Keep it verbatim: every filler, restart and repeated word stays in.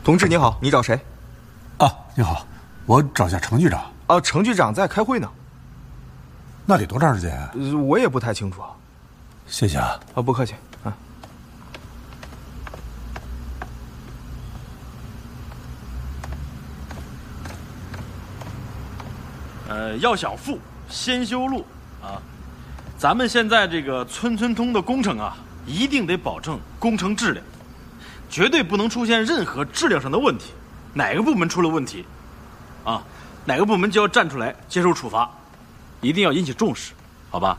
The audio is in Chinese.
同志你好，你找谁？ 啊，你好，我找下程局长。 啊，程局长在开会呢。 那得多长时间啊？ 呃、我也不太清楚啊。 谢谢啊。 啊，不客气啊。 呃，要想富，先修路啊。咱们现在这个村村通的工程啊，一定得保证工程质量，绝对不能出现任何质量上的问题。哪个部门出了问题，啊，哪个部门就要站出来接受处罚，一定要引起重视，好吧？